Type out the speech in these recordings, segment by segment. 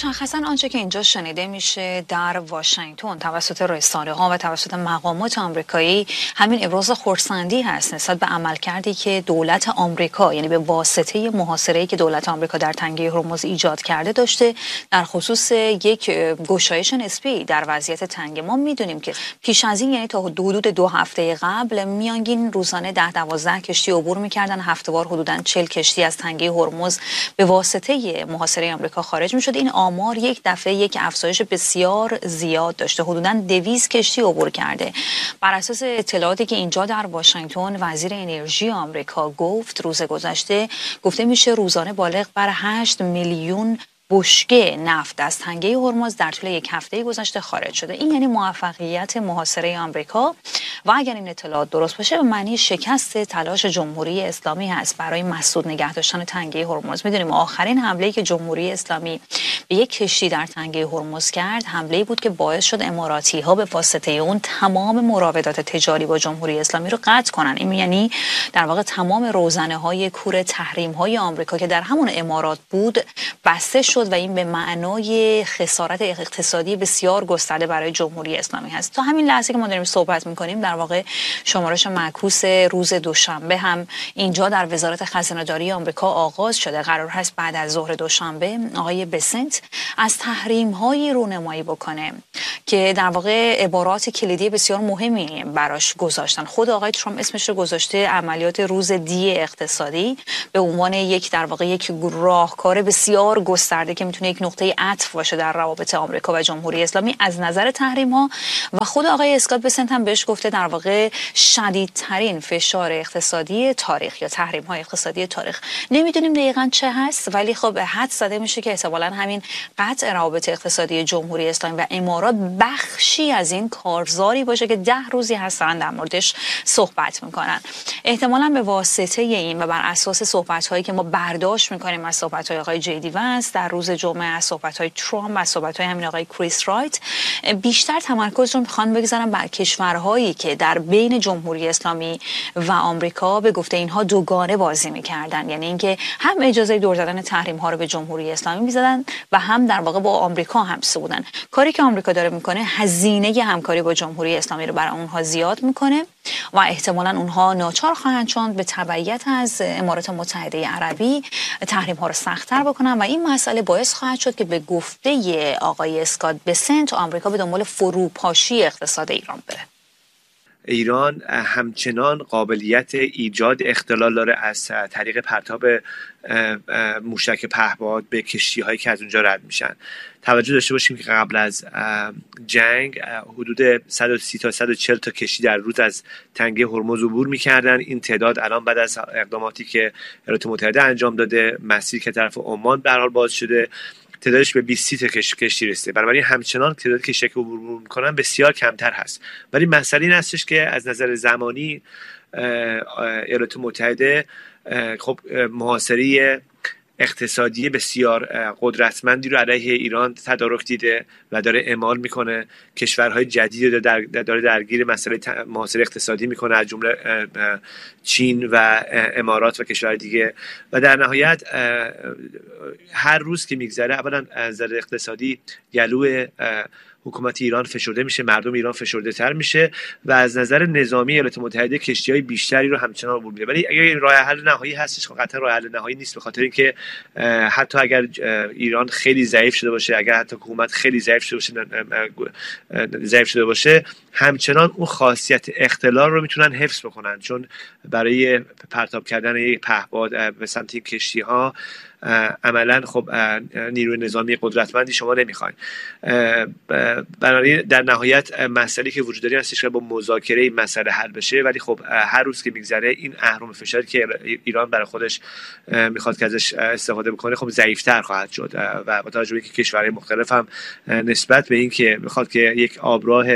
مشخصا آنچه که اینجا شنیده میشه در واشنگتن توسط رسانه‌ها و توسط مقامات آمریکایی همین ابراز خرسندی هست نسبت به عملکردی که دولت آمریکا، یعنی به واسطه محاصره‌ای که دولت آمریکا در تنگه هرمز ایجاد کرده داشته در خصوص یک گشایش نسبی در وضعیت تنگه. ما میدونیم که پیش از این، یعنی تا حدود 2 هفته قبل، میانگین روزانه 10-12 کشتی عبور میکردن، هفته‌وار حدوداً 40 کشتی از تنگه هرمز به واسطه محاصره آمریکا خارج میشد. این آمار یک دفعه یک افزایش بسیار زیاد داشته، حدوداً 200 کشتی عبور کرده. بر اساس اطلاعاتی که اینجا در واشنگتن وزیر انرژی آمریکا گفت روز گذشته، گفته میشه روزانه بالغ بر 8 میلیون بشکه نفت از تنگه هرمز در طول یک هفته گذشته خارج شده. این یعنی موفقیت محاصره آمریکا و اگر این اطلاعات درست باشه به معنی شکست تلاش جمهوری اسلامی هست برای مسدود نگه داشتن تنگه هرمز. میدونیم آخرین حمله‌ای که جمهوری اسلامی به یک کشتی در تنگه هرمز کرد حمله‌ای بود که باعث شد اماراتی‌ها به واسطه اون تمام مراودات تجاری با جمهوری اسلامی رو قطع کنن. این یعنی در واقع تمام روزنه‌های کور تحریم‌های آمریکا که در همون امارات بود بسته شد و این به معنای خسارت اقتصادی بسیار گسترده برای جمهوری اسلامی هست. تا همین لحظه که ما داریم صحبت می‌کنیم در واقع شمارش معکوس روز دوشنبه هم اینجا در وزارت خزانه‌داری آمریکا آغاز شده. قرار هست بعد از ظهر دوشنبه آقای بسنت از تحریم‌های رونمایی بکنه که در واقع عبارات کلیدی بسیار مهمی براش گذاشتن. خود آقای ترامپ اسمش رو گذاشته عملیات روز دی اقتصادی به عنوان یک در واقع یک راهکار بسیار گسترده که میتونه یک نقطه عطف باشه در روابط آمریکا و جمهوری اسلامی از نظر تحریم‌ها. و خود آقای اسکات بسنت هم بهش گفته در واقع شدیدترین فشار اقتصادی تاریخ یا تحریم‌های اقتصادی تاریخ. نمیدونیم دقیقاً چه هست، ولی خب حد زده میشه که احتمالاً همین قطع روابط اقتصادی جمهوری اسلامی و امارات بخشی از این کارزاری باشه که 10 روزی هستن در موردش صحبت میکنن. احتمالاً به واسطه این و بر اساس صحبت‌هایی که ما برداشت میکنیم از صحبت‌های آقای جیدی وانس در روز جمعه، از صحبت‌های ترامپ، از صحبت‌های همین آقای کریس رایت، بیشتر تمرکز رو میخوان بگذارن بر کشورهایی که در بین جمهوری اسلامی و آمریکا به گفته اینها دوگانه بازی میکردن، یعنی اینکه هم اجازه دور زدن تحریم ها رو به جمهوری اسلامی میزدن و هم در واقع با آمریکا همسو بودن. کاری که آمریکا داره میکنه هزینه همکاری با جمهوری اسلامی رو برای اونها زیاد میکنه و احتمالاً اونها ناچار خواهند شد به تبعیت از امارات متحده عربی تحریم ها رو سخت‌تر بکنن و این مسئله باعث خواهد شد که به گفته آقای اسکات بسنت آمریکا به دنبال فروپاشی اقتصاد ایران بره. ایران همچنان قابلیت ایجاد اختلال داره از طریق پرتاب موشک پهپاد به کشتی‌هایی که از اونجا رد میشن. توجه داشته باشیم که قبل از جنگ حدود 130 تا 140 تا کشتی در روز از تنگه هرمز عبور میکردن. این تعداد الان بعد از اقداماتی که ایالات متحده انجام داده، مسیر که طرف عمان به هر حال باز شده، تعدادش به 20 تا کشتی رسیده. بنابراین همچنان تعداد کشتی که عبور میکنن بسیار کمتر هست. ولی مسئله این هستش که از نظر زمانی ایالات متحده خب محاصره اقتصادی بسیار قدرتمندی رو علیه ایران تدارک دیده و داره اعمال میکنه. کشورهای جدید داره درگیر مسئله محاصره اقتصادی میکنه، از جمله چین و امارات و کشور دیگه. و در نهایت هر روز که میگذره اولا از نظر اقتصادی گلو حکومت ایران فشرده میشه، مردم ایران فشرده تر میشه و از نظر نظامی ایالات متحده کشتی‌های بیشتری رو همچنان عبور میده. ولی اگر راه حل نهایی هستش، قطعا راه حل نهایی نیست، به خاطر اینکه حتی اگر ایران خیلی ضعیف شده باشه، اگر حتی حکومت خیلی ضعیف شده باشه، همچنان اون خاصیت اختلال رو میتونن حفظ بکنن، چون برای پرتاب کردن یک پهپاد به سمت این کشتی‌ها عملا خب نیروی نظامی قدرتمندی شما نمیخواین. بنابراین در نهایت مسئله که وجود داره هستش که با مذاکره این مسئله حل بشه. ولی خب هر روز که میگذره این اهرم فشاری که ایران برای خودش میخواد که ازش استفاده بکنه خب ضعیف‌تر خواهد شد و با توجه به اینکه کشورهای مختلف هم نسبت به اینکه میخواد که یک آبراه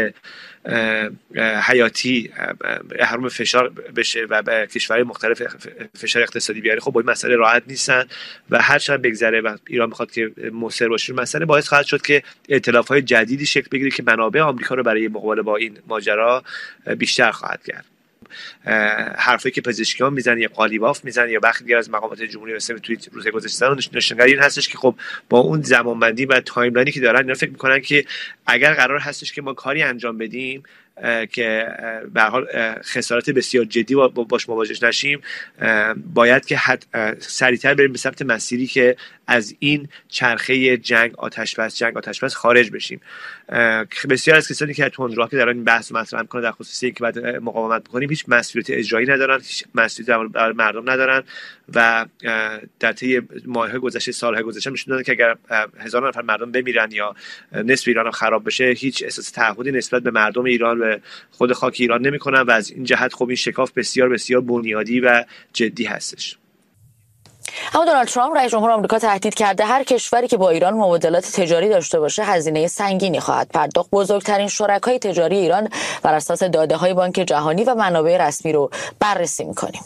حیاتی اهرم فشار بشه و به کشورهای مختلف فشار اقتصادی بیاره، خب با این مسئله راحت نیستن و هر چقدر بگذره و ایران میخواد که مصر باشه مسئله، باعث خواهد شد که ائتلاف‌های جدیدی شکل بگیره که منابع آمریکا رو برای مقابله با این ماجرا بیشتر خواهد کرد. حرفی که پزشکیان میزنن یا قالیباف میزنن یا بخشی از مقامات جمهوری اسلامی توی روز گذشته نشانگر این هستش که خب با اون زمانبندی و تایملاینی که دارن اینا فکر میکنن که اگر قرار هستش که ما کاری انجام بدیم که به هر حال خسارات بسیار جدی باش مواجه نشیم، باید که سریعتر بریم به سمت مسیری که از این چرخه جنگ آتش بس خارج بشیم. بسیار از کسانی که تندروها که دارن این بحث مطرح میکنن در خصوص اینکه بعد مقاومت بکنیم هیچ مسئولیت اجرایی ندارن، هیچ مسئولیت برای مردم ندارن و در طی ماه‌های گذشته، سال‌های گذشته نشون دادن که اگر هزاران نفر مردم بمیرن یا نصف ایران خراب بشه هیچ احساس تعهدی نسبت به مردم ایران و خود خاک ایران نمی‌کنن و از این جهت خب این شکاف بسیار بسیار بنیادی و جدی هستش. اما دونالد ترامپ رئیس جمهور آمریکا تهدید کرده هر کشوری که با ایران مبادلات تجاری داشته باشه هزینه سنگینی خواهد پرداخت. بزرگترین شرکای تجاری ایران بر اساس داده‌های بانک جهانی و منابع رسمی رو بررسی می‌کنیم.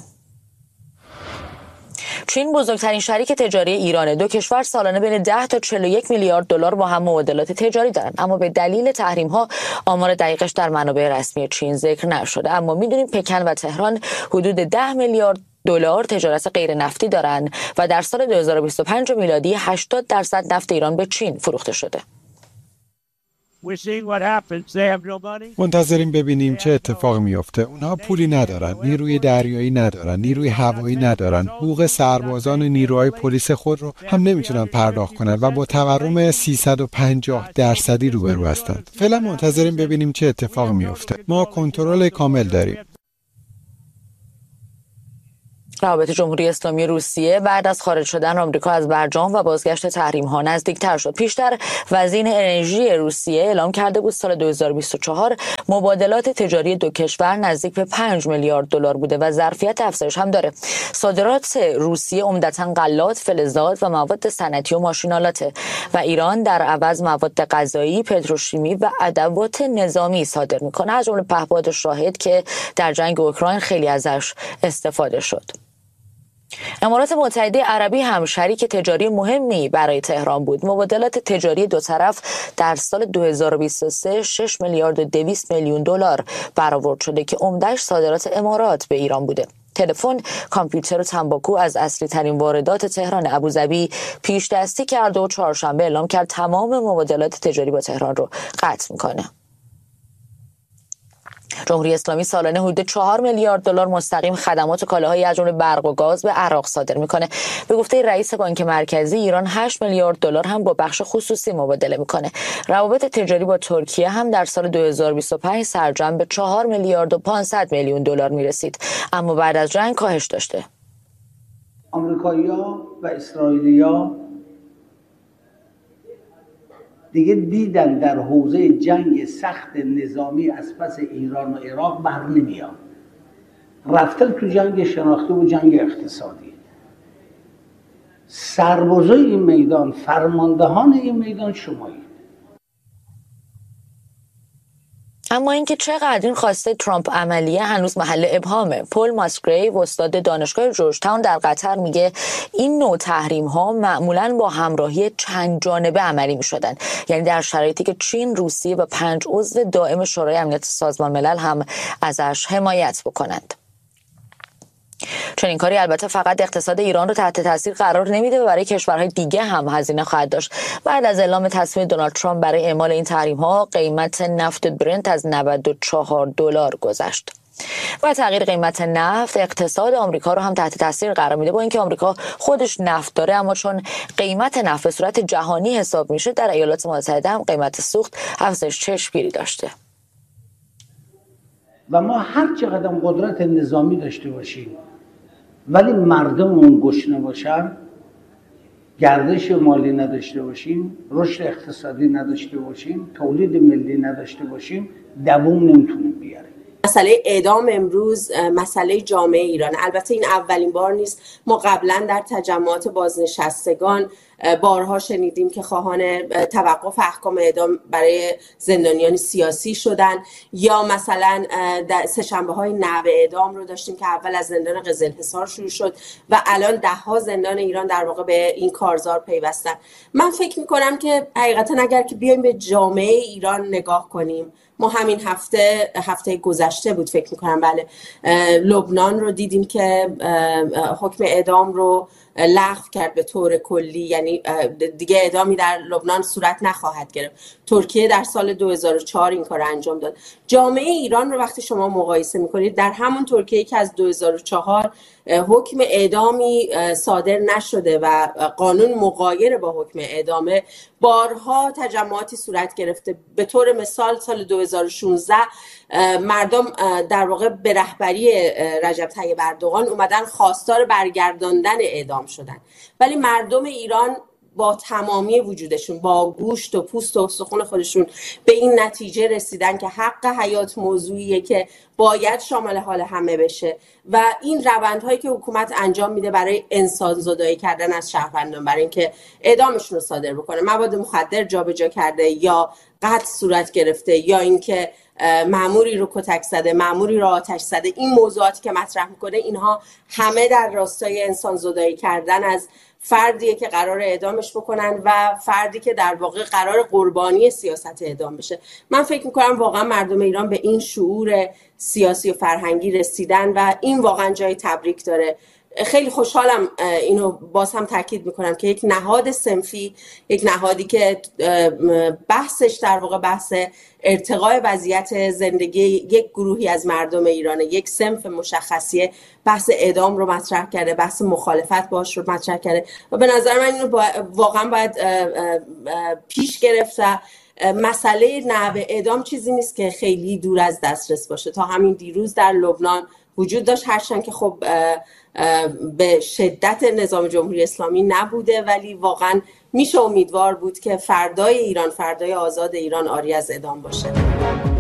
چین بزرگترین شریک تجاری ایرانه. دو کشور سالانه بین 10 تا 41 میلیارد دلار با هم مبادلات تجاری دارند، اما به دلیل تحریم‌ها آمار دقیقش در منابع رسمی چین ذکر نشده. اما می‌دونیم پکن و تهران حدود 10 میلیارد دلار تجارت غیر نفتی دارند و در سال 2025 میلادی 80% نفت ایران به چین فروخته شده. منتظریم ببینیم چه اتفاقی میفته. اونها پولی ندارن، نیروی دریایی ندارن، نیروی هوایی ندارن، حقوق سربازان و نیروهای پلیس خود رو هم نمیتونن پرداخت کنن و با تورم 350% روبرو هستند. فعلا منتظریم ببینیم چه اتفاقی میفته. ما کنترل کامل داریم. روابط جمهوری اسلامی روسیه بعد از خارج شدن آمریکا از برجام و بازگشت تحریم‌ها نزدیکتر شد. پیشتر وزیر انرژی روسیه اعلام کرده بود سال 2024 مبادلات تجاری دو کشور نزدیک به 5 میلیارد دلار بوده و ظرفیت افزایش هم داره. صادرات روسیه عمدتاً غلات، فلزات و مواد صنعتی و ماشین‌آلاته و ایران در عوض مواد غذایی، پتروشیمی و ادوات نظامی صادر می‌کنه، از جمله پهپاد شاهد که در جنگ اوکراین خیلی ازش استفاده شد. امارات متحده عربی هم شریک تجاری مهمی برای تهران بود. مبادلات تجاری دو طرف در سال 2023 6 میلیارد و 200 میلیون دلار برآورد شده که عمده‌اش صادرات امارات به ایران بوده. تلفن، کامپیوتر و تنباکو از اصلی ترین واردات تهران. ابوظبی پیش دستی کرده و چهارشنبه اعلام کرد تمام مبادلات تجاری با تهران رو قطع میکنه. جمهوری اسلامی سالانه حدود 4 میلیارد دلار مستقیم خدمات و کالاهایی از جمله برق و گاز به عراق صادر میکنه. به گفته رئیس بانک مرکزی ایران 8 میلیارد دلار هم با بخش خصوصی مبادله میکنه. روابط تجاری با ترکیه هم در سال 2025 سرجم به 4 میلیارد و 500 میلیون دلار میرسید، اما بعد از جنگ کاهش داشته. آمریکایی‌ها و اسرائیلی‌ها دیگه دیدن در حوزه جنگ سخت نظامی از پس ایران و عراق بر نمیاد. رفتن تو جنگ شناختی و جنگ اقتصادی. سربازای این میدان، فرماندهان این میدان شمایید. اما اینکه چقدر این خواسته ترامپ عملیه هنوز محل ابهامه. پل ماسگریو استاد دانشگاه جورج تاون در قطر میگه این نوع تحریم ها معمولاً با همراهی چند جانبه عملی میشدن، یعنی در شرایطی که چین، روسیه و 5 عضو دائم شورای امنیت سازمان ملل هم ازش حمایت بکنند. چنین کاری البته فقط اقتصاد ایران رو تحت تاثیر قرار نمیده و برای کشورهای دیگه هم هزینه خواهد داشت. بعد از اعلام تصمیم دونالد ترامپ برای اعمال این تحریم‌ها قیمت نفت برنت از 94 دلار گذشت. و تغییر قیمت نفت اقتصاد آمریکا رو هم تحت تاثیر قرار میده. با اینکه آمریکا خودش نفت داره، اما چون قیمت نفت به صورت جهانی حساب میشه، در ایالات متحده هم قیمت سوخت افزایش چشمگیری داشته. و ما هر چقدر قدرت نظامی داشته باشیم ولی مردممون گشنه باشن، گردش مالی نداشته باشیم، رشد اقتصادی نداشته باشیم، تولید ملی نداشته باشیم، دووم نمیتونیم بیاریم. مسئله اعدام امروز مسئله جامعه ایران. البته این اولین بار نیست. ما قبلا در تجمعات بازنشستگان بارها شنیدیم که خواهان توقف احکام اعدام برای زندانیان سیاسی شدن، یا مثلا سه‌شنبه‌های نوع اعدام رو داشتیم که اول از زندان قزلحصار شروع شد و الان 10 زندان ایران در واقع به این کارزار پیوستن. من فکر میکنم که حقیقتا اگر که بیایم به جامعه ایران نگاه کنیم، ما همین هفته گذشته بود فکر میکنم، بله، لبنان رو دیدیم که حکم اعدام رو لغو کرد به طور کلی، یعنی دیگه اعدامی در لبنان صورت نخواهد گرفت. ترکیه در سال 2004 این کار انجام داد. جامعه ایران رو وقتی شما مقایسه میکنید، در همون ترکیه که از 2004 حکم اعدامی صادر نشده و قانون مغایر با حکم اعدامه، بارها تجمعاتی صورت گرفته. به طور مثال سال 2016 مردم در واقع به رهبری رجب طیب اردوغان اومدن خواستار برگرداندن اعدام شدن، ولی مردم ایران با تمامی وجودشون، با گوشت و پوست و استخوان خودشون به این نتیجه رسیدن که حق حیات موضوعیه که باید شامل حال همه بشه و این روندهایی که حکومت انجام میده برای انسان‌زدایی کردن از شهروندان، برای اینکه اعدامشون رو صادر بکنه، مواد مخدر جابجا کرده یا قتل صورت گرفته یا اینکه مأموری رو کتک زده، مأموری رو آتش زده، این موضوعاتی که مطرح میکنه اینها همه در راستای انسان‌زدایی کردن از فردیه که قرار اعدامش بکنن و فردی که در واقع قرار قربانی سیاست اعدام بشه. من فکر میکنم واقعا مردم ایران به این شعور سیاسی و فرهنگی رسیدن و این واقعا جای تبریک داره. خیلی خوشحالم، اینو باز هم تاکید میکنم، که یک نهاد صنفی، یک نهادی که بحثش در واقع بحث ارتقاء وضعیت زندگی یک گروهی از مردم ایران، یک صنف مشخصی، بحث اعدام رو مطرح کرده، بحث مخالفت باش رو مطرح کرده و به نظر من اینو واقعا باید پیش گرفت. مسئله نحو اعدام چیزی نیست که خیلی دور از دسترس باشه. تا همین دیروز در لبنان وجود داشت، هرچند که خب به شدت نظام جمهوری اسلامی نبوده، ولی واقعا میشه امیدوار بود که فردای ایران، فردای آزاد ایران آری از اعدام باشه.